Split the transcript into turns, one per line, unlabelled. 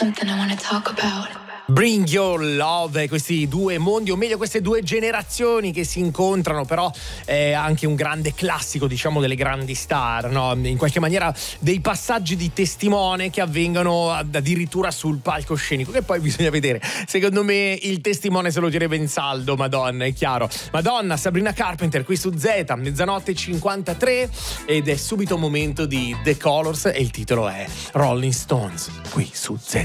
something I wanna talk about.
Bring Your Love, questi due mondi, o meglio queste due generazioni che si incontrano, però è anche un grande classico, diciamo, delle grandi star, no? In qualche maniera dei passaggi di testimone che avvengono addirittura sul palcoscenico, che poi bisogna vedere. Secondo me il testimone se lo tiene ben saldo, Madonna, è chiaro. Madonna, Sabrina Carpenter qui su Z, 00:53, ed è subito un momento di The Colors e il titolo è Rolling Stones qui su Z.